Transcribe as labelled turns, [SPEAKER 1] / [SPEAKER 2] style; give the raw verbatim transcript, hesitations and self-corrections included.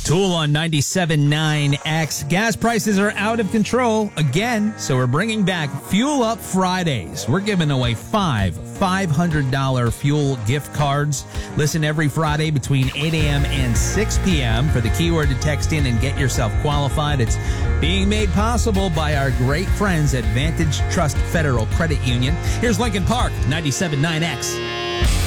[SPEAKER 1] Tool on ninety-seven point nine X. Gas prices are out of control again, so we're bringing back Fuel Up Fridays. We're giving away five five hundred dollars fuel gift cards. Listen every Friday between eight a.m. and six p.m. for the keyword to text in and get yourself qualified. It's being made possible by our great friends at Vantage Trust Federal Credit Union. Here's Lincoln Park, ninety-seven point nine X.